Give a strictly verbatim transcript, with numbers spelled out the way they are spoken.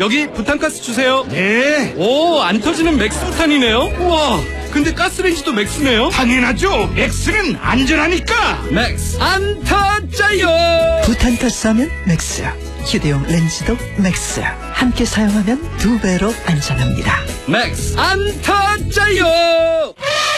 여기 부탄가스 주세요. 네. 오, 안 터지는 맥스 부탄이네요. 우와, 근데 가스레인지도 맥스네요. 당연하죠. 맥스는 안전하니까. 맥스 안 터져요. 부탄가스 하면 맥스, 휴대용 렌즈도 맥스. 함께 사용하면 두 배로 안전합니다. 맥스 안 터져요.